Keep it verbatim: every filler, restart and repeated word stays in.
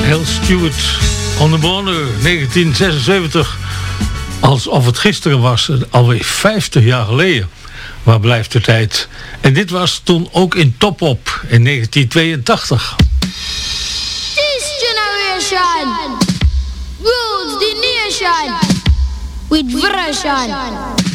Hal Stewart on the Border, negentien zesenzeventig. Alsof het gisteren was, alweer vijftig jaar geleden. Waar blijft de tijd? En dit was toen ook in Top Op in negentien tweeëntachtig. This generation rules the nation with version.